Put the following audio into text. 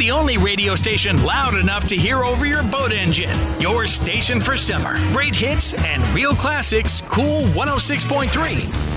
the only radio station loud enough to hear over your boat engine. Your station for summer. Great hits and real classics, Cool 106.3.